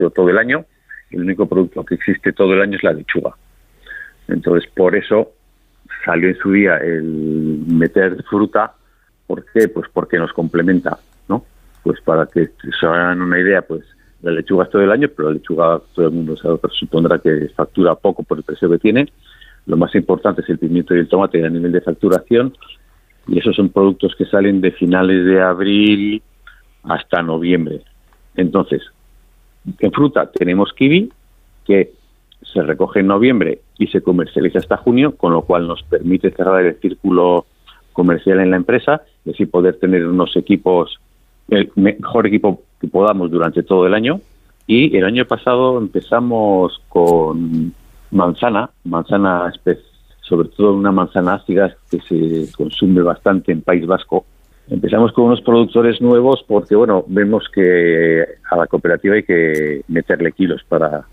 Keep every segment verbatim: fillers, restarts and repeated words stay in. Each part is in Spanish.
producto todo el año. El único producto que existe todo el año es la lechuga. Entonces, por eso salió en su día el meter fruta. ¿Por qué? Pues porque nos complementa, ¿no? Pues para que se hagan una idea, pues la lechuga es todo el año, pero la lechuga todo el mundo sabe, pero supondrá que factura poco por el precio que tiene. Lo más importante es el pimiento y el tomate a nivel de facturación, y esos son productos que salen de finales de abril hasta noviembre. Entonces, en fruta tenemos kiwi, que se recoge en noviembre y se comercializa hasta junio, con lo cual nos permite cerrar el círculo comercial en la empresa y así poder tener unos equipos, el mejor equipo que podamos durante todo el año. Y el año pasado empezamos con manzana, manzana sobre todo una manzana ácida que se consume bastante en País Vasco. Empezamos con unos productores nuevos porque, bueno, vemos que a la cooperativa hay que meterle kilos para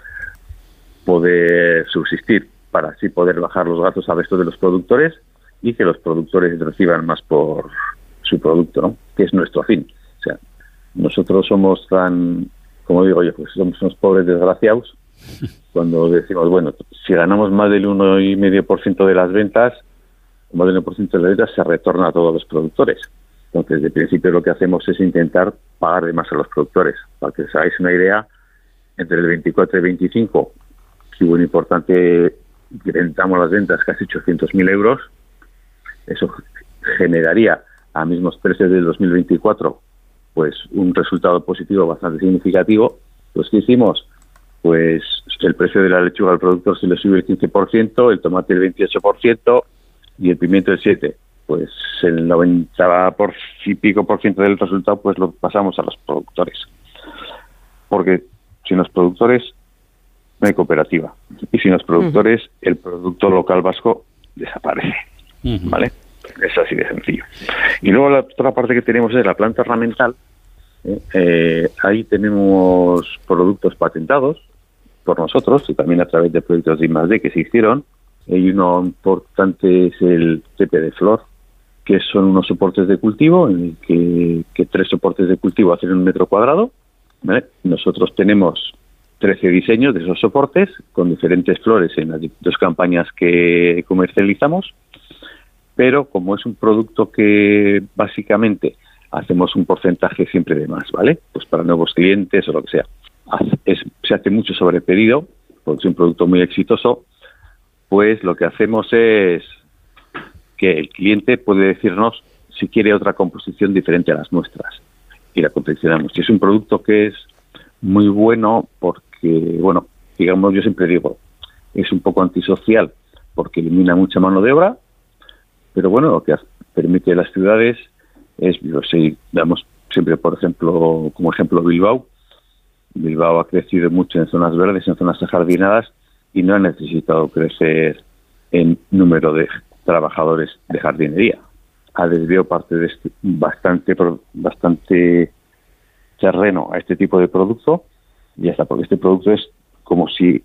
poder subsistir, para así poder bajar los gastos al resto de los productores y que los productores reciban más por su producto, ¿no? Que es nuestro fin. O sea, nosotros somos tan, como digo yo, pues somos unos pobres desgraciados cuando decimos, bueno, si ganamos más del uno coma cinco por ciento de las ventas, más del uno por ciento de las ventas se retorna a todos los productores. Entonces, de principio lo que hacemos es intentar pagar de más a los productores. Para que os hagáis una idea, entre el veinticuatro y el veinticinco, que hubo un importante, incrementamos las ventas casi ochocientos mil euros. Eso generaría a mismos precios del dos mil veinticuatro pues un resultado positivo bastante significativo. Pues ¿qué hicimos? Pues el precio de la lechuga al productor se le sube el quince por ciento, el tomate el veintiocho por ciento y el pimiento el siete por ciento. Pues el noventa por y pico por ciento del resultado pues lo pasamos a los productores. Porque sin los productores no hay cooperativa. Y sin los productores uh-huh. el producto local vasco desaparece. Uh-huh. ¿Vale? Es así de sencillo. Y luego la otra parte que tenemos es la planta ornamental. Eh, eh, ahí tenemos productos patentados por nosotros y también a través de proyectos de I más D que se hicieron. Hay uno importante, es el tepe de flor, que son unos soportes de cultivo, en el que, que tres soportes de cultivo hacen un metro cuadrado. ¿Vale? Nosotros tenemos trece diseños de esos soportes con diferentes flores en las dos campañas que comercializamos. Pero como es un producto que básicamente hacemos un porcentaje siempre de más, ¿vale? Pues para nuevos clientes o lo que sea. Es, se hace mucho sobre pedido, porque es un producto muy exitoso, pues lo que hacemos es que el cliente puede decirnos si quiere otra composición diferente a las nuestras y la confeccionamos. Y es un producto que es muy bueno porque, bueno, digamos, yo siempre digo, es un poco antisocial porque elimina mucha mano de obra. Pero bueno, lo que permite a las ciudades es, yo sé, damos siempre, por ejemplo, como ejemplo Bilbao. Bilbao ha crecido mucho en zonas verdes, en zonas ajardinadas, y no ha necesitado crecer en número de trabajadores de jardinería. Ha desviado parte de este, bastante, bastante terreno a este tipo de producto, y ya está, porque este producto es como si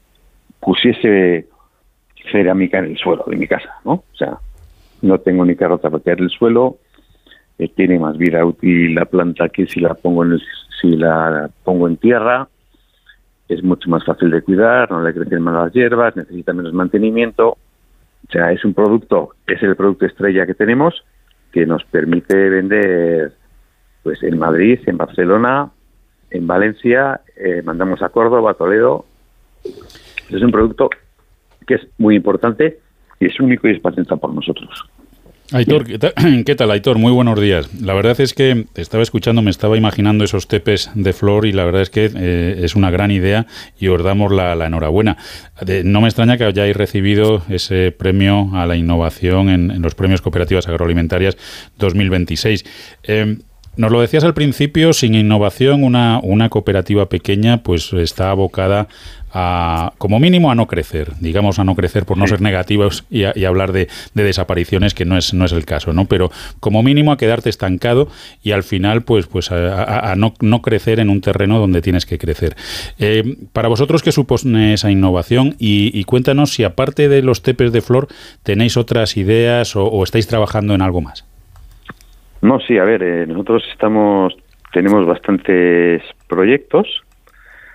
pusiese cerámica en el suelo de mi casa, ¿no? O sea, no tengo ni que rotapetear el suelo, eh, tiene más vida útil la planta que si la pongo en el, si la pongo en tierra, es mucho más fácil de cuidar, no le crecen más las hierbas, necesita menos mantenimiento. O sea, es un producto, es el producto estrella que tenemos, que nos permite vender pues en Madrid, en Barcelona, en Valencia, eh, mandamos a Córdoba, a Toledo. Es un producto que es muy importante y es único y es patentado por nosotros. Aitor, ¿qué tal? ¿Qué tal, Aitor? Muy buenos días. La verdad es que estaba escuchando, me estaba imaginando esos tepes de flor y la verdad es que eh, es una gran idea y os damos la, la enhorabuena. De, no me extraña que hayáis recibido ese premio a la innovación en, en los premios Cooperativas Agroalimentarias dos mil veintiséis. Eh, Nos lo decías al principio, sin innovación una, una cooperativa pequeña pues está abocada a, como mínimo, a no crecer, digamos a no crecer por no ser negativos y, a, y hablar de, de desapariciones, que no es no es el caso, ¿no? Pero como mínimo a quedarte estancado y al final pues pues a, a, a no, no crecer en un terreno donde tienes que crecer. Eh, para vosotros, ¿qué supone esa innovación? Y, y cuéntanos si aparte de los tepes de flor tenéis otras ideas o, o estáis trabajando en algo más. No, sí, a ver, eh, nosotros estamos tenemos bastantes proyectos